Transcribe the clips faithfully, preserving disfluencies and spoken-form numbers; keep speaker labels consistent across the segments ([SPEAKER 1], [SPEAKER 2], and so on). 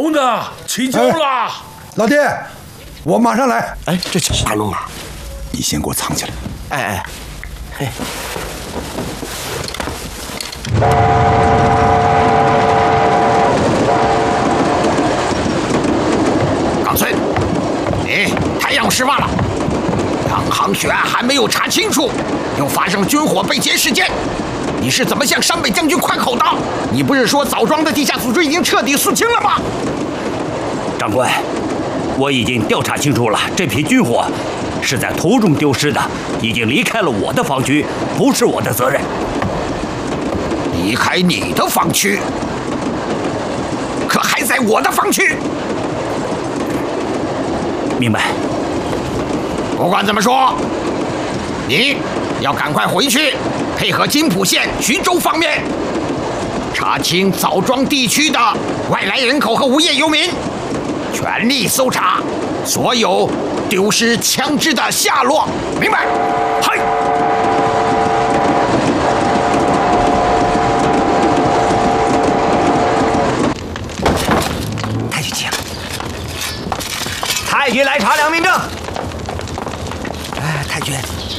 [SPEAKER 1] 红子起轿了、哎！
[SPEAKER 2] 老爹，我马上来。
[SPEAKER 3] 哎，这咋弄啊？
[SPEAKER 2] 你先给我藏起来。
[SPEAKER 3] 哎哎，嘿。
[SPEAKER 4] 冈村，你太阳失望了。当航学案还没有查清楚，又发生军火被劫事件，你是怎么向山北将军宽口的？你不是说枣庄的地下组织已经彻底肃清了吗？
[SPEAKER 5] 长官，我已经调查清楚了，这批军火是在途中丢失的，已经离开了我的防区，不是我的责任。
[SPEAKER 4] 离开你的防区，可还在我的防区。
[SPEAKER 5] 明白。
[SPEAKER 4] 不管怎么说，你要赶快回去，配合金浦县、徐州方面查清枣庄地区的外来人口和无业游民，全力搜查所有丢失枪支的下落。明白？嗨。
[SPEAKER 3] 太君请。
[SPEAKER 6] 太君来查良民证。
[SPEAKER 3] 哎，太君。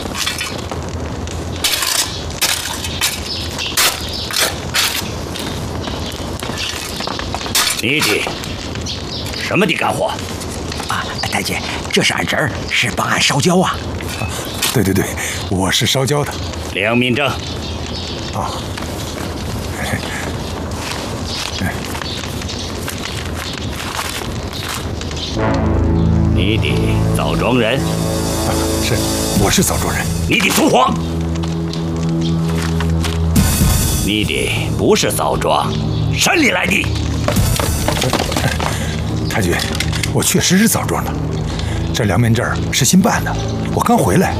[SPEAKER 5] 你的什么的干活？
[SPEAKER 3] 啊，太君，这是俺侄儿，是帮俺烧焦啊。
[SPEAKER 2] 啊对对对，我是烧焦的。
[SPEAKER 5] 良民证。
[SPEAKER 2] 啊。哎哎
[SPEAKER 5] 你的枣庄人？
[SPEAKER 2] 啊，是，我是枣庄人。
[SPEAKER 5] 你的说谎！你的不是枣庄，山里来的。
[SPEAKER 2] 太君，我确实是枣庄的，这良民证是新办的，我刚回来。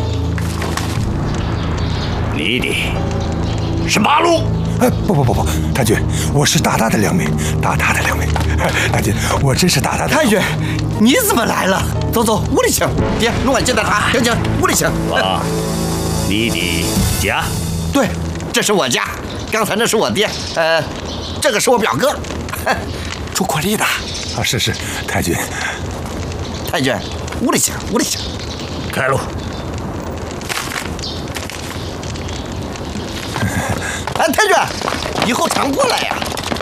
[SPEAKER 5] 你的是八路？
[SPEAKER 2] 哎，不不不不，太君，我是大大的良民，大大的良民。太君，我真是大大的。
[SPEAKER 3] 太君，你怎么来了？走走，屋里请。爹，弄碗接待他。行行，屋里请。
[SPEAKER 5] 啊，你的家？
[SPEAKER 3] 对，这是我家。刚才那是我爹，呃，这个是我表哥，出苦力的。
[SPEAKER 2] 啊，是是，太君。
[SPEAKER 3] 太君，屋里请，屋里请。
[SPEAKER 5] 开路。
[SPEAKER 3] 哎，太君，以后常过来呀。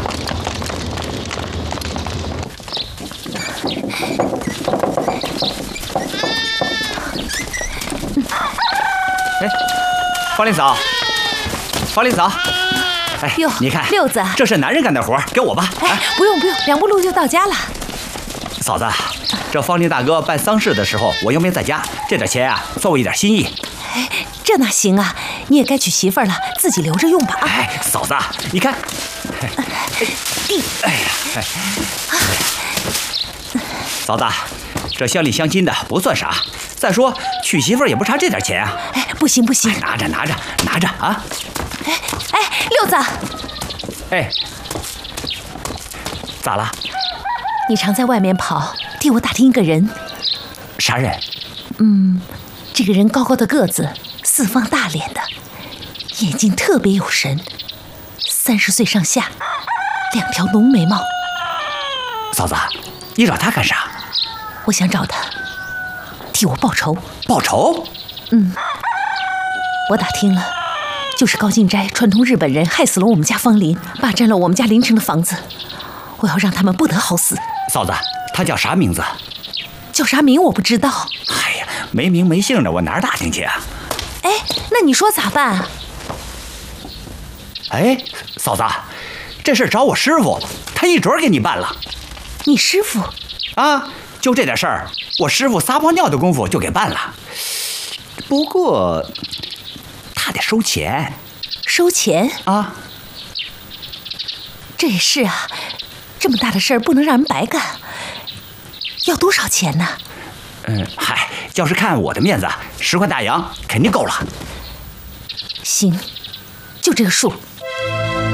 [SPEAKER 6] 哎，方林嫂，方林嫂，哎，
[SPEAKER 7] 哟，
[SPEAKER 6] 你看，
[SPEAKER 7] 六子，
[SPEAKER 6] 这是男人干的活，给我吧。
[SPEAKER 7] 哎，不用不用，两步路就到家了。
[SPEAKER 6] 嫂子，这方林大哥办丧事的时候，我又没在家，这点钱啊，算我一点心意。
[SPEAKER 7] 哎，这哪行啊？你也该娶媳妇儿了，自己留着用吧啊！
[SPEAKER 6] 哎，嫂子，你看，
[SPEAKER 7] 弟，
[SPEAKER 6] 哎呀，哎，嫂子，这乡里乡亲的不算啥。再说娶媳妇儿也不差这点钱啊！
[SPEAKER 7] 哎，不行不行，
[SPEAKER 6] 哎、拿着拿着拿着啊！
[SPEAKER 7] 哎哎，六子，
[SPEAKER 6] 哎，咋了？
[SPEAKER 7] 你常在外面跑，替我打听一个人。
[SPEAKER 6] 啥人？
[SPEAKER 7] 嗯，这个人高高的个子，四方大脸的，眼睛特别有神，三十岁上下，两条浓眉毛。
[SPEAKER 6] 嫂子，你找他干啥？
[SPEAKER 7] 我想找他。替我报仇！
[SPEAKER 6] 报仇？
[SPEAKER 7] 嗯，我打听了，就是高进斋串通日本人，害死了我们家方林，霸占了我们家邻城的房子。我要让他们不得好死。
[SPEAKER 6] 嫂子，他叫啥名字？
[SPEAKER 7] 叫啥名我不知道。
[SPEAKER 6] 哎呀，没名没姓的，我哪儿打听去啊？
[SPEAKER 7] 哎，那你说咋办啊？
[SPEAKER 6] 哎，嫂子，这事找我师傅，他一准儿给你办了。
[SPEAKER 7] 你师傅？
[SPEAKER 6] 啊，就这点事儿。我师傅撒泡尿的功夫就给办了，不过他得收钱。
[SPEAKER 7] 收钱
[SPEAKER 6] 啊？
[SPEAKER 7] 这也是啊，这么大的事儿不能让人白干。要多少钱呢？
[SPEAKER 6] 嗯，嗨，要是看我的面子，十块大洋肯定够了。
[SPEAKER 7] 行，就这个数。